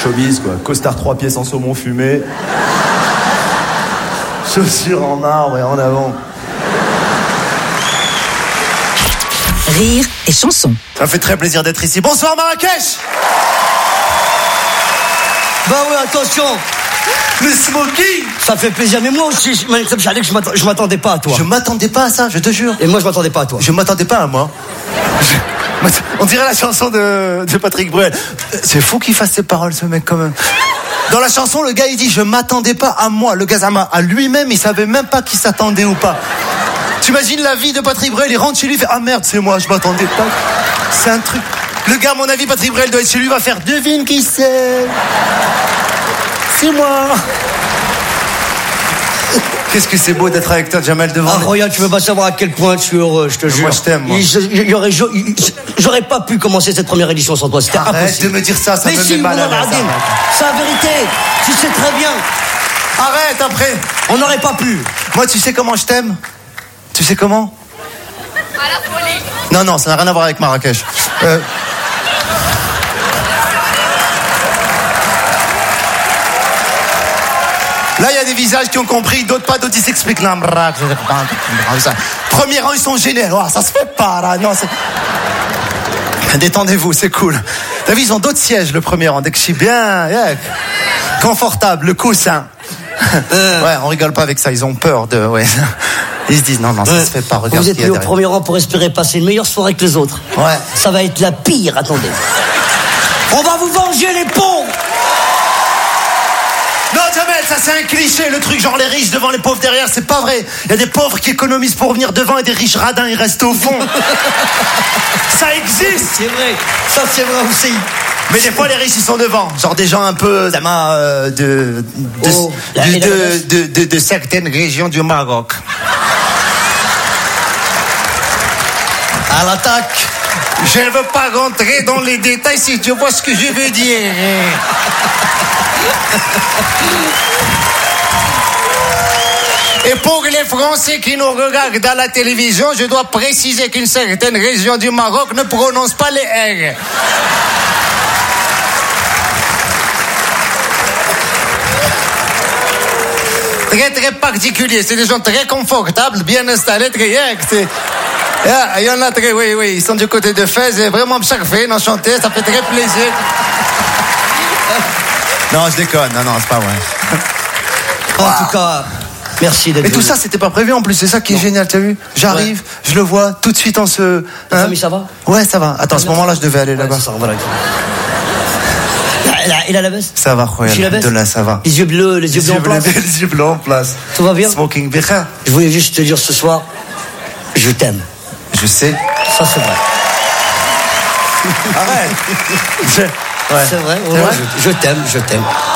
Showbiz, quoi. Costard 3 pièces en saumon fumé. Chaussures en marbre et en avant. Rire et chanson. Ça me fait très plaisir d'être ici. Bonsoir Marrakech. Bah ouais, attention. Le smoking. Ça fait plaisir, mais moi aussi, je m'attendais pas à toi. Je m'attendais pas à ça, je te jure. Et moi, je m'attendais pas à toi. Je m'attendais pas à moi. On dirait la chanson de Patrick Bruel. C'est fou qu'il fasse ces paroles, ce mec, quand même. Dans la chanson, le gars, il dit « Je m'attendais pas à moi ». Le gars, à lui-même, il savait même pas qu'il s'attendait ou pas. Tu imagines la vie de Patrick Bruel, il rentre chez lui, il fait « Ah merde, c'est moi, je m'attendais pas ». C'est un truc... Le gars, à mon avis, Patrick Bruel doit être chez lui, va faire « Devine qui c'est ». C'est moi. Qu'est-ce que c'est beau d'être avec toi, Jamel, devant. Ah, regarde, tu veux pas savoir à quel point je suis heureux, je te jure. Moi, je t'aime, moi. J'aurais pas pu commencer cette première édition sans toi, c'était impossible. Arrête de me dire ça, ça me met mal à l'aise. C'est la vérité, tu sais très bien. Arrête, après. On n'aurait pas pu. Moi, tu sais comment je t'aime? Tu sais comment? À la folie. Non, ça n'a rien à voir avec Marrakech. Là, il y a des visages qui ont compris, d'autres pas, d'autres ils s'expliquent. Premier rang, ils sont gênés. Oh, ça se fait pas, là. Non, détendez-vous, c'est cool. T'as vu, ils ont d'autres sièges, le premier rang. Dès que je suis bien, confortable, le coussin. Ouais, on rigole pas avec ça, ils ont peur de... Ouais. Ils se disent, non, ça se fait pas, regarde. Vous êtes mis au premier rang pour espérer passer une meilleure soirée que les autres. Ouais. Ça va être la pire, attendez. On va vous venger, les pauvres. Non, Jamel, ça c'est un cliché, le truc genre les riches devant les pauvres derrière, c'est pas vrai. Il y a des pauvres qui économisent pour venir devant et des riches radins, ils restent au fond. Ça existe. C'est vrai, ça c'est vrai aussi. Mais des fois les riches ils sont devant, genre des gens un peu de certaines régions du Maroc. À l'attaque. Je ne veux pas rentrer dans les détails si tu vois ce que je veux dire. Et pour les Français qui nous regardent à la télévision, je dois préciser qu'une certaine région du Maroc ne prononce pas les R. Très très particulier, c'est des gens très confortables, bien installés, très il y en a très, oui, ils sont du côté de Fès, et vraiment parfait, enchanté, ça fait très plaisir. Non, je déconne, non, c'est pas vrai. En tout cas, merci d'être venu. Et tout ça, c'était pas prévu en plus, c'est ça qui est génial, t'as vu? J'arrive, je le vois, tout de suite on se... Ta famille, ça va? Ouais, ça va. Attends, à ce moment-là, je devais aller là-bas. Voilà. Il a la baisse? Ça va, Royal. De là, ça va. Les yeux bleus, les yeux blancs en place. Les yeux blancs en place. Tout va bien? Smoking bien. Je voulais juste te dire ce soir, je t'aime. Je sais. Ça, c'est vrai. Arrête. C'est vrai, je t'aime.